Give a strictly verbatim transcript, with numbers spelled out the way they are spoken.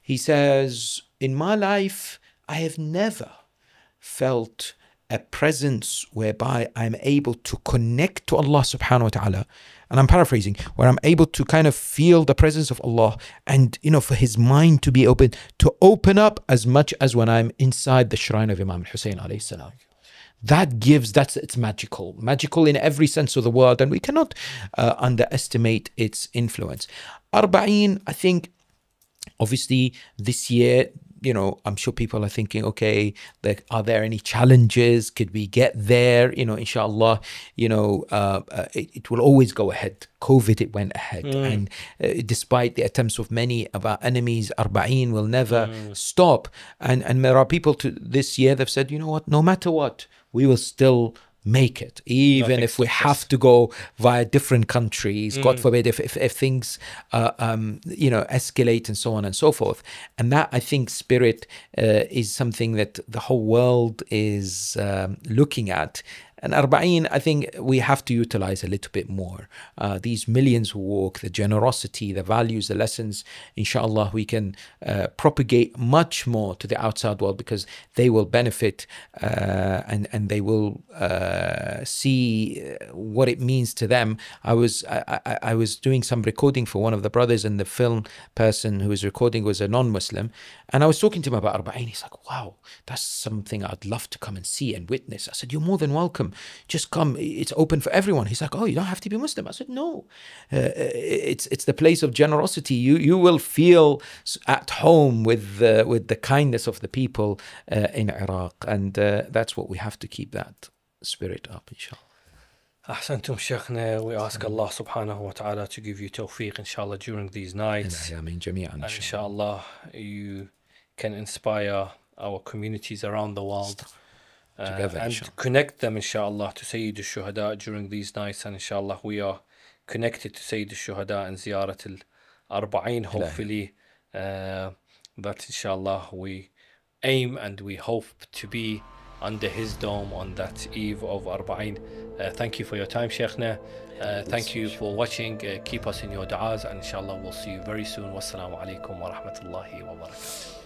He says, in my life, I have never felt a presence whereby I'm able to connect to Allah subhanahu wa ta'ala. And I'm paraphrasing, where I'm able to kind of feel the presence of Allah and, you know, for his mind to be open, to open up as much as when I'm inside the shrine of Imam Hussein alayhi salam. That gives, that's, it's magical, magical in every sense of the word, and we cannot uh, underestimate its influence. Arba'een, I think, obviously this year, you know, I'm sure people are thinking, okay, like, are there any challenges? Could we get there? You know, inshallah, you know, uh, uh, it, it will always go ahead. COVID, it went ahead. Mm. And uh, despite the attempts of many of our enemies, Arba'een will never mm. stop. And, and there are people to this year, they've said, you know what, no matter what, we will still make it, even if we have to go via different countries, mm. God forbid, if, if, if things, uh, um, you know, escalate and so on and so forth. And that, I think, spirit uh, is something that the whole world is um, looking at. And Arba'een, I think we have to utilize a little bit more. Uh, these millions who walk, the generosity, the values, the lessons, inshallah, we can uh, propagate much more to the outside world, because they will benefit uh, and, and they will uh, see what it means to them. I was, I, I, I was doing some recording for one of the brothers, and the film person who was recording was a non-Muslim. And I was talking to him about Arba'een. He's like, wow, that's something I'd love to come and see and witness. I said, you're more than welcome. Just come. It's open for everyone. He's like, oh, you don't have to be Muslim. I said, no. Uh, it's it's the place of generosity. You you will feel at home with the, with the kindness of the people uh, in Iraq. And uh, that's what we have to keep that spirit up, inshallah. Ahsantum Shaykhna, we ask Allah subhanahu wa ta'ala to give you tawfiq, inshallah, during these nights. I mean, Jami'an, and inshallah, you can inspire our communities around the world. Uh, Together, and inshallah. Connect them, inshallah, to Sayyid al-Shuhada during these nights. And inshallah, we are connected to Sayyid al-Shuhada and Ziyarat al-Arba'een, hopefully. Uh, that, inshallah, we aim and we hope to be under his dome on that eve of Arba'een. Uh, thank you for your time, Shaykhna. Uh, thank you for watching. Uh, keep us in your du'as, and inshallah, we'll see you very soon. Wassalamu alaikum wa rahmatullahi wa barakatuh.